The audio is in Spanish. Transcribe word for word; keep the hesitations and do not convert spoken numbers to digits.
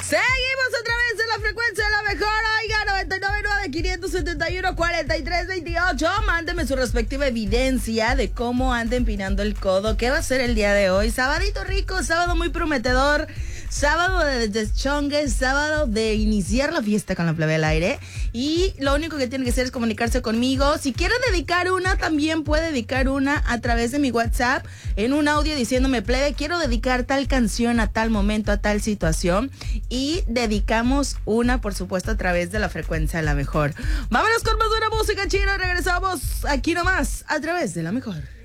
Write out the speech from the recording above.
Seguimos otra vez en la frecuencia de la mejor. Oiga, noventa y nueve punto nueve, quinientos setenta y uno, cuarenta y tres veintiocho. Mándeme su respectiva evidencia de cómo anda empinando el codo. ¿Qué va a ser el día de hoy? Sabadito rico, sábado muy prometedor. Sábado de deschongue, sábado de iniciar la fiesta con la plebe al aire. Y lo único que tiene que hacer es comunicarse conmigo. Si quiere dedicar una, también puede dedicar una a través de mi WhatsApp en un audio diciéndome, plebe, quiero dedicar tal canción a tal momento, a tal situación. Y dedicamos una, por supuesto, a través de la frecuencia de la mejor. Vámonos con más buena música china. Regresamos aquí nomás a través de la mejor.